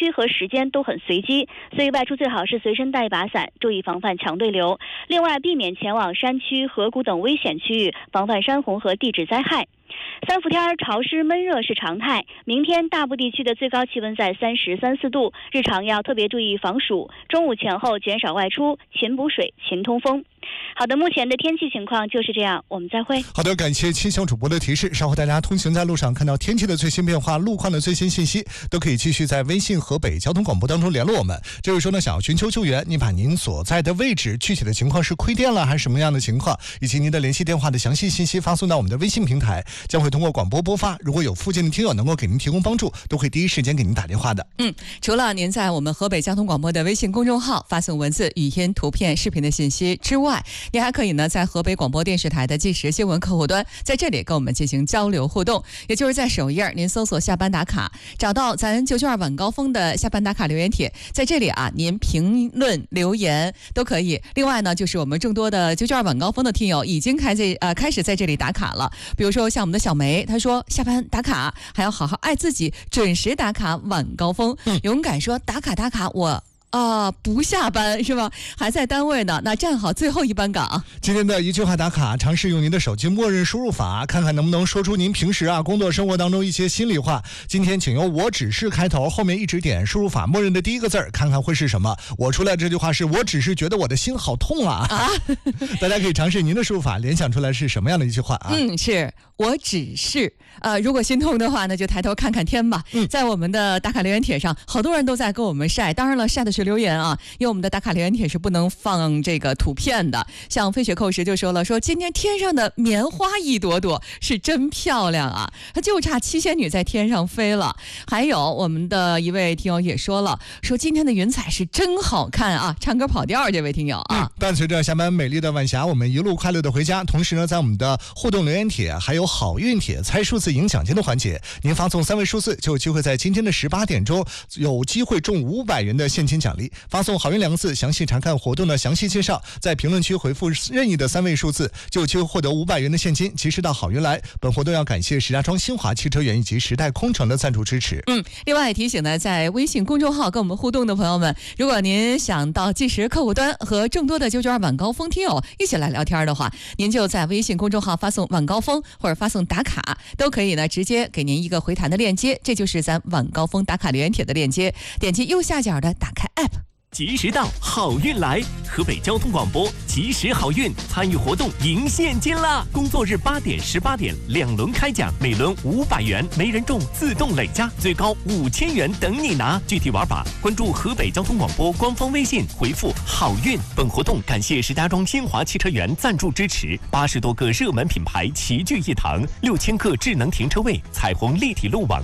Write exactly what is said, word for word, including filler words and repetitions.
区和时间都很随机，所以外出最好是随身带一把伞，注意防范强对流。另外，避免前往山区、河谷等危险区域，防范山洪和地质灾害。三伏天潮湿闷热是常态，明天大部地区的最高气温在三十三四度，日常要特别注意防暑，中午前后减少外出，勤补水，勤通风。好的，目前的天气情况就是这样，我们再会。 好的，感谢气象主播的提示。稍后大家通行在路上看到天气的最新变化、路况的最新信息，都可以继续在微信河北交通广播当中联络我们。这位说呢，想要寻求救援，您把您所在的位置具体的情况是亏电了还是什么样的情况，以及您的联系电话的详细信息发送到我们的微信平台，将会通过广播播发。如果有附近的听友能够给您提供帮助，都会第一时间给您打电话的。 嗯，除了您在我们河北交通广播的微信公众号发送文字、语音、图片、视频的信息之外，您还可以呢在河北广播电视台的即时新闻客户端，在这里跟我们进行交流互动，也就是在首页您搜索下班打卡，找到咱九九二晚高峰的下班打卡留言帖，在这里啊您评论留言都可以。另外呢，就是我们众多的九九二晚高峰的听友已经开在呃开始在这里打卡了，比如说像我们的小梅，她说下班打卡还要好好爱自己，准时打卡晚高峰。嗯、勇敢说打卡打卡我。啊、呃，不下班是吧？还在单位呢，那站好最后一班岗。 今天的一句话打卡，尝试用您的手机默认输入法，看看能不能说出您平时啊工作生活当中一些心里话。今天请用我只是开头，后面一直点输入法默认的第一个字儿，看看会是什么。我出来这句话是我只是觉得我的心好痛啊！啊大家可以尝试您的输入法，联想出来是什么样的一句话啊？ 嗯，是我只是呃，如果心痛的话呢，就抬头看看天吧。嗯，在我们的打卡留言帖上，好多人都在跟我们晒，当然了，晒的是留言啊，因为我们的打卡留言帖是不能放这个图片的。像飞雪扣时就说了，说今天天上的棉花一朵朵是真漂亮啊，它就差七仙女在天上飞了。还有我们的一位听友也说了，说今天的云彩是真好看啊，唱歌跑调这位听友啊。 嗯、伴随着下班美丽的晚霞，我们一路快乐的回家。同时呢，在我们的互动留言帖还有好运帖猜数字赢奖金的环节，您发送三位数字就有机会在今天的十八点钟有机会中五百元的现金奖励。发送好运两个字，详细查看活动的详细介绍，在评论区回复任意的三位数字就有机会获得五百元的现金，及时到好运来。本活动要感谢石家庄新华汽车园以及时代空城的赞助支持。 嗯，另外也提醒呢，在微信公众号跟我们互动的朋友们，如果您想到即时客户端和众多的九九二晚高峰听友一起来聊天的话，您就在微信公众号发送晚高峰或者发送打卡，都可以呢直接给您一个回弹的链接，这就是咱晚高峰打卡留言帖的链接，点击右下角的打开 app。 及时到，好运来！河北交通广播及时好运，参与活动赢现金啦！工作日八点、十八点两轮开奖，每轮五百元，没人中自动累加，最高五千元等你拿。具体玩法，关注河北交通广播官方微信，回复好运。本活动感谢石家庄新华汽车园赞助支持，八十多个热门品牌齐聚一堂，六千个智能停车位，彩虹立体路网。